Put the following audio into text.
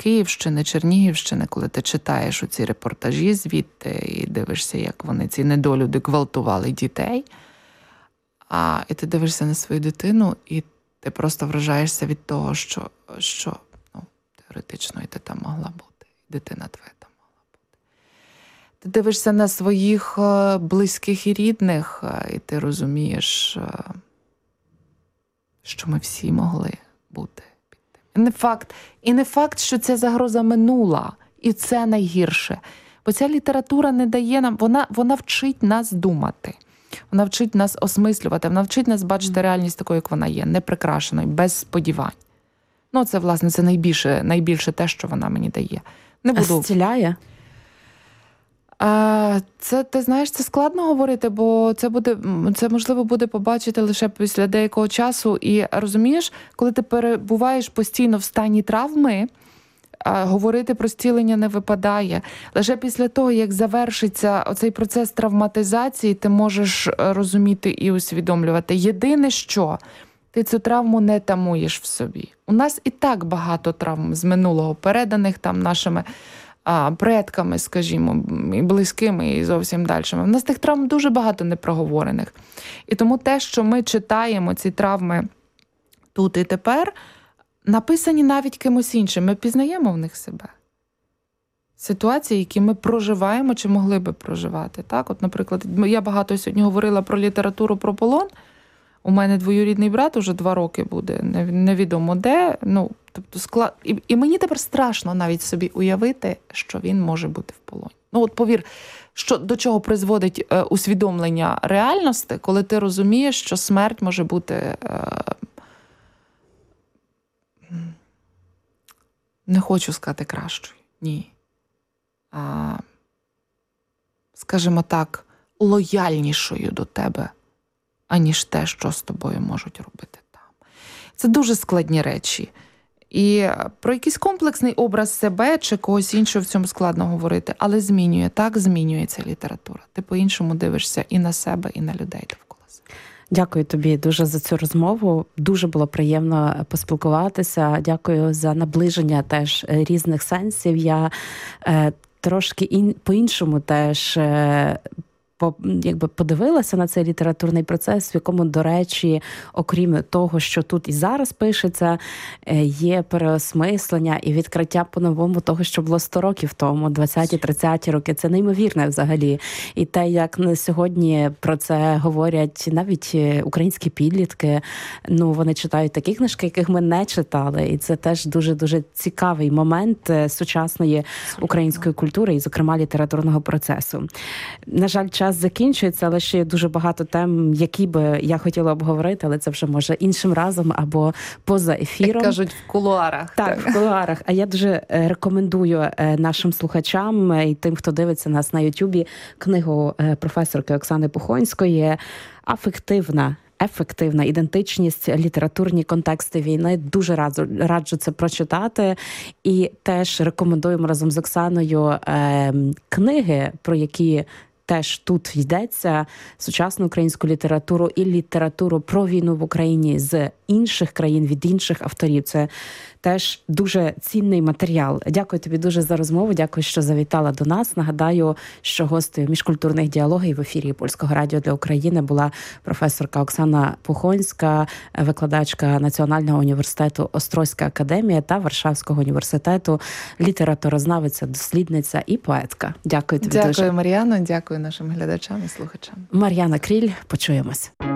Київщини, Чернігівщини, коли ти читаєш оці репортажі звідти і дивишся, як вони, ці недолюди, гвалтували дітей, і ти дивишся на свою дитину, і ти просто вражаєшся від того, що теоретично і ти там могла бути, і дитина твоя там могла бути. Ти дивишся на своїх близьких і рідних, і ти розумієш, що ми всі могли бути під тим. І не факт, що ця загроза минула, і це найгірше. Бо ця література не дає нам, вона вчить нас думати. Вона вчить нас осмислювати, вона вчить нас бачити реальність такою, як вона є, неприкрашеною, без сподівань. Це, власне, це найбільше те, що вона мені дає. Зціляє? Це, ти знаєш, це складно говорити, бо це можливо буде побачити лише після деякого часу. І розумієш, коли ти перебуваєш постійно в стані травми, говорити про зцілення не випадає. Лише після того, як завершиться оцей процес травматизації, ти можеш розуміти і усвідомлювати. Єдине, що ти цю травму не тамуєш в собі. У нас і так багато травм з минулого, переданих там нашими предками, скажімо, і близькими, і зовсім дальшими. У нас тих травм дуже багато непроговорених. І тому те, що ми читаємо, ці травми тут і тепер, написані навіть кимось іншим. Ми пізнаємо в них себе. Ситуації, які ми проживаємо чи могли би проживати. Так? От, наприклад, я багато сьогодні говорила про літературу про полон. У мене двоюрідний брат уже 2 роки буде, невідомо де. І мені тепер страшно навіть собі уявити, що він може бути в полоні. От повір, до чого призводить усвідомлення реальності, коли ти розумієш, що смерть може бути... Не хочу сказати кращою, ні. Скажімо так, лояльнішою до тебе, аніж те, що з тобою можуть робити там. Це дуже складні речі. І про якийсь комплексний образ себе чи когось іншого в цьому складно говорити, але змінюється література. Ти по-іншому дивишся і на себе, і на людей довкола себе. Дякую тобі дуже за цю розмову. Дуже було приємно поспілкуватися. Дякую за наближення теж різних сенсів. Я трошки по-іншому теж подивилася на цей літературний процес, в якому, до речі, окрім того, що тут і зараз пишеться, є переосмислення і відкриття по-новому того, що було 100 років тому, 20-30 роки. Це неймовірне взагалі. І те, як сьогодні про це говорять навіть українські підлітки, вони читають такі книжки, яких ми не читали. І це теж дуже-дуже цікавий момент сучасної української культури і, зокрема, літературного процесу. На жаль, час закінчується, але ще є дуже багато тем, які би я хотіла обговорити, але це вже може іншим разом або поза ефіром. Як кажуть, в кулуарах. Так, в кулуарах. А я дуже рекомендую нашим слухачам і тим, хто дивиться нас на Ютубі, книгу професорки Оксани Пухонської «Ефективна ідентичність. Літературні контексти війни». Дуже раджу це прочитати. І теж рекомендуємо разом з Оксаною книги, про які теж тут йдеться, сучасну українську літературу і літературу про війну в Україні з інших країн, від інших авторів. Це теж дуже цінний матеріал. Дякую тобі дуже за розмову, дякую, що завітала до нас. Нагадаю, що гостею міжкультурних діалогів в ефірі Польського радіо для України була професорка Оксана Пухонська, викладачка Національного університету Острозька академія та Варшавського університету, літературознавиця, дослідниця і поетка. Дякую тобі дуже. Дякую, Мар'яно, дякую нашим глядачам і слухачам. Мар'яна Кріль, почуємось.